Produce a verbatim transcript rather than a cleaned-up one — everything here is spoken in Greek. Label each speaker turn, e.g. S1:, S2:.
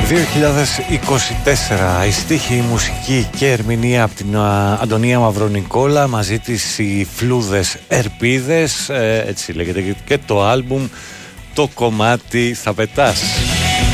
S1: δύο χιλιάδες είκοσι τέσσερα, η στίχη, η μουσική και ερμηνεία από την Αντωνία Μαυρονικόλα, μαζί της οι Φλούδες Ερπίδες, ε, έτσι λέγεται και το άλμπουμ, το κομμάτι «Θα πετάς».